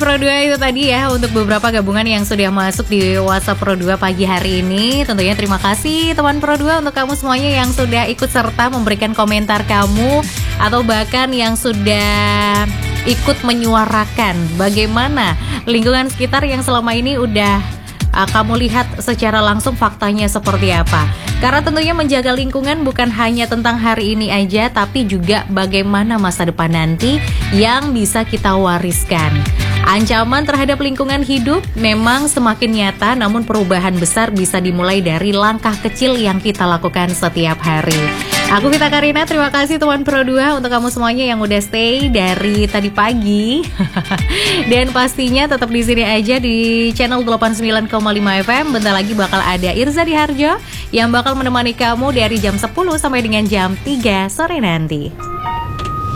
Pro 2 itu tadi ya untuk beberapa gabungan yang sudah masuk di WhatsApp Pro 2 pagi hari ini. Tentunya terima kasih teman Pro 2 untuk kamu semuanya yang sudah ikut serta memberikan komentar kamu, atau bahkan yang sudah ikut menyuarakan bagaimana lingkungan sekitar yang selama ini udah kamu lihat secara langsung faktanya seperti apa. Karena tentunya menjaga lingkungan bukan hanya tentang hari ini aja, tapi juga bagaimana masa depan nanti yang bisa kita wariskan. Ancaman terhadap lingkungan hidup memang semakin nyata, namun perubahan besar bisa dimulai dari langkah kecil yang kita lakukan setiap hari. Aku Vita Karina, terima kasih teman Pro 2 untuk kamu semuanya yang udah stay dari tadi pagi. Dan pastinya tetap di sini aja di channel 89,5 FM. Bentar lagi bakal ada Irza Diharjo yang bakal menemani kamu dari jam 10 sampai dengan jam 3 sore nanti.